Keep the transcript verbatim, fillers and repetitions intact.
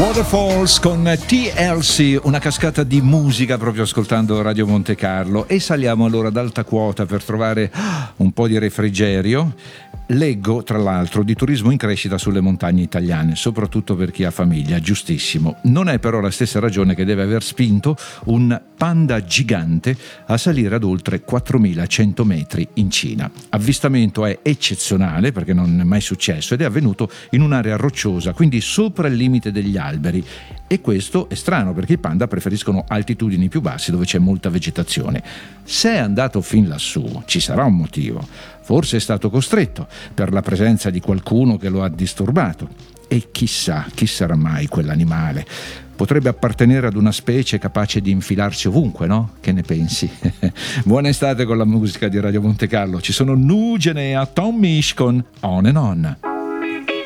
Waterfalls con T L C, una cascata di musica proprio ascoltando Radio Monte Carlo. E saliamo allora ad alta quota per trovare un po' di refrigerio. Leggo tra l'altro di turismo in crescita sulle montagne italiane, soprattutto per chi ha famiglia, giustissimo. Non è però la stessa ragione che deve aver spinto un panda gigante a salire ad oltre quattromilacento metri in Cina. Avvistamento è eccezionale perché non è mai successo ed è avvenuto in un'area rocciosa, quindi sopra il limite degli alberi. E questo è strano perché i panda preferiscono altitudini più bassi dove c'è molta vegetazione. Se è andato fin lassù ci sarà un motivo. Forse è stato costretto per la presenza di qualcuno che lo ha disturbato. E chissà, chi sarà mai quell'animale? Potrebbe appartenere ad una specie capace di infilarsi ovunque, no? Che ne pensi? Buona estate con la musica di Radio Monte Carlo. Ci sono Nugene a Tom Misch con On and On.